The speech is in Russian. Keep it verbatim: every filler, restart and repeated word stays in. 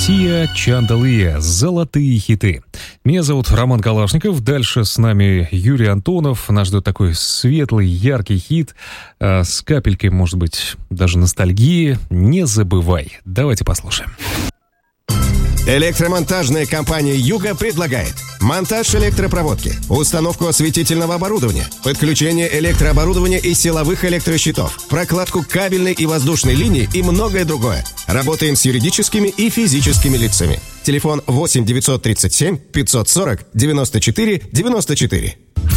Россия, Чандалыя, золотые хиты. Меня зовут Роман Калашников. Дальше с нами Юрий Антонов. Нас ждет такой светлый, яркий хит э, с капелькой, может быть, даже ностальгии. Не забывай. Давайте послушаем. Электромонтажная компания «Юга» предлагает монтаж электропроводки, установку осветительного оборудования, подключение электрооборудования и силовых электрощитов, прокладку кабельной и воздушной линии и многое другое. Работаем с юридическими и физическими лицами. Телефон восемь девятьсот тридцать семь пятьсот сорок девяносто четыре девяносто четыре.